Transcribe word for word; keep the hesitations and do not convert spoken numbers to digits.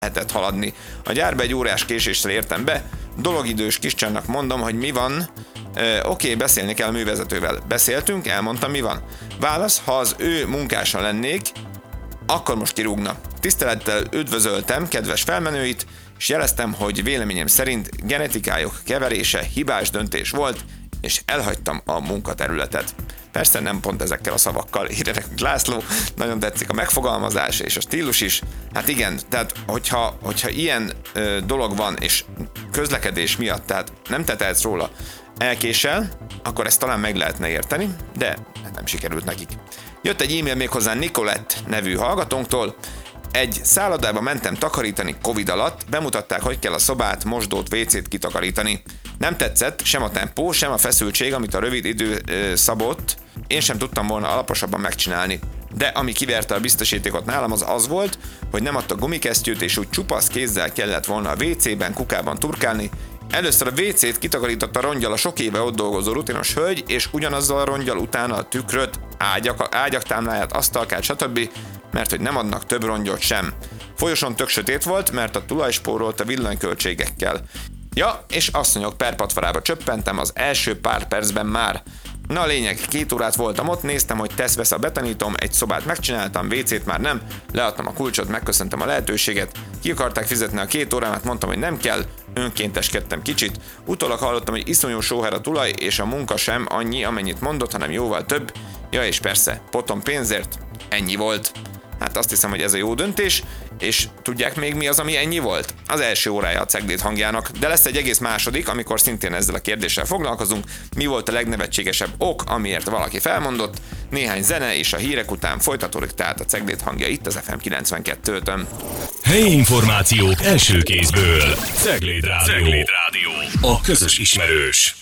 lehetett haladni. A gyárba egy órás késéssel értem be, dologidős kiscsannak mondom, hogy mi van. Oké, okay, beszélni kell a művezetővel. Beszéltünk, elmondtam, mi van. Válasz, ha az ő munkása lennék, akkor most kirúgna. Tisztelettel üdvözöltem kedves felmenőit, és jeleztem, hogy véleményem szerint genetikájuk keverése hibás döntés volt, és elhagytam a munkaterületet. Persze nem pont ezekkel a szavakkal, írja nekünk László, nagyon tetszik a megfogalmazás és a stílus is. Hát igen, tehát hogyha, hogyha ilyen ö, dolog van, és közlekedés miatt, tehát nem te tehetsz róla, elkésel, akkor ezt talán meg lehetne érteni, de nem sikerült nekik. Jött egy e-mail méghozzá Nicolette nevű hallgatónktól. Egy szállodába mentem takarítani Covid alatt, bemutatták, hogy kell a szobát, mosdót, vécét kitakarítani. Nem tetszett sem a tempó, sem a feszültség, amit a rövid idő ö, szabott, én sem tudtam volna alaposabban megcsinálni. De ami kiverte a biztosítékot nálam, az az volt, hogy nem adta gumikesztyűt, és úgy csupasz kézzel kellett volna a vécében, kukában turkálni. Először a vécét kitakarította rongyal a sok éve ott dolgozó rutinos hölgy, és ugyanazzal a rongyal utána a tükröt, ágyak, ágyak támláját, asztalkát, stb., mert hogy nem adnak több rongyot sem. Folyosón tök sötét volt, mert a tulaj spórolt a villanyköltségekkel. Ja, és asszonyok perpatvarába csöppentem az első pár percben már. Na a lényeg, két órát voltam ott, néztem, hogy tesz vesz a betanítom, egy szobát megcsináltam, vécét már nem, leadtam a kulcsot, megköszöntem a lehetőséget, ki akarták fizetni a két órámat, mondtam, hogy nem kell, önkénteskedtem kicsit, utólag hallottam, hogy iszonyú sóher a tulaj, és a munka sem annyi, amennyit mondott, hanem jóval több, ja és persze, potom pénzért, ennyi volt. Hát azt hiszem, hogy ez a jó döntés, és tudják még mi az, ami ennyi volt? Az első órája a Cegléd hangjának, de lesz egy egész második, amikor szintén ezzel a kérdéssel foglalkozunk. Mi volt a legnevetségesebb ok, amiért valaki felmondott? Néhány zene és a hírek után folytatódik tehát a Cegléd hangja itt az ef em kilencvenkettőn. Helyi információk első kézből. Cegléd Rádió. Cegléd Rádió. A közös ismerős.